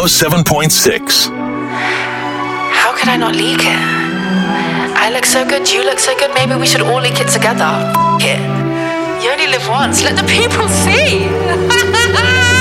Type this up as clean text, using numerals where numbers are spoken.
107.6. How could I not leak it? I look so good, you look so good, maybe we should all leak it together. F it. You only live once, let the people see.